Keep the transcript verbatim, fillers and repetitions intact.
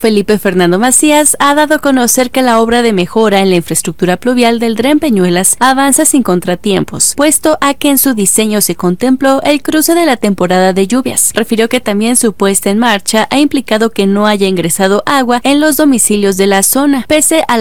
Felipe Fernando Macías ha dado a conocer que la obra de mejora en la infraestructura pluvial del Dren Peñuelas avanza sin contratiempos, puesto a que en su diseño se contempló el cruce de la temporada de lluvias. Refirió que también su puesta en marcha ha implicado que no haya ingresado agua en los domicilios de la zona, pese a la